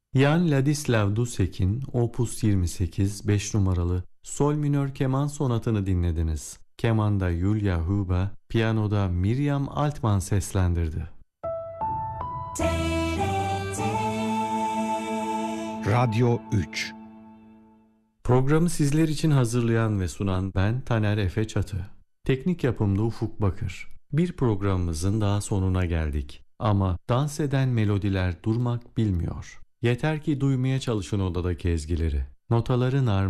Jan Ladislav Dusek'in Opus 28 5 numaralı Sol minör keman sonatını dinlediniz. Kemanda Yulia Huba, piyanoda Miriam Altman seslendirdi. Radyo 3. Programı sizler için hazırlayan ve sunan ben Taner Efe Çatı. Teknik yapımda Ufuk Bakır. Bir programımızın daha sonuna geldik. Ama dans eden melodiler durmak bilmiyor. Yeter ki duymaya çalışın odadaki ezgileri. Notaların